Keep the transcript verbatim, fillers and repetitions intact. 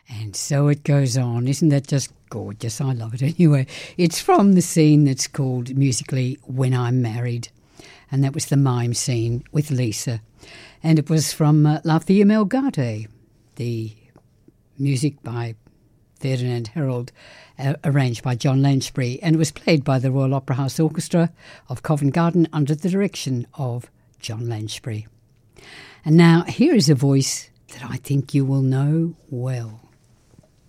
And so it goes on. Isn't that just gorgeous? I love it anyway. It's from the scene that's called musically When I'm Married. And that was the mime scene with Lisa. And it was from uh, La Fille Melgate, the music by Ferdinand Harold, uh, arranged by John Lansbury. And it was played by the Royal Opera House Orchestra of Covent Garden under the direction of John Lansbury. And now here is a voice that I think you will know well.